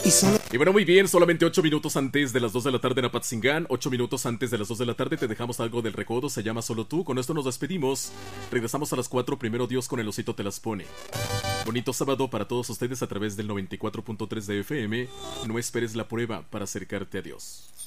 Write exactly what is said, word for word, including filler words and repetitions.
Y solo... Y bueno, muy bien, solamente ocho minutos antes de las dos de la tarde en Apatzingán, ocho minutos antes de las dos de la tarde te dejamos algo del recodo, se llama Solo Tú. Con esto nos despedimos. Regresamos a las cuatro, primero Dios con el osito te las pone. Bonito sábado para todos ustedes a través del noventa y cuatro punto tres de F M. No esperes la prueba para acercarte a Dios.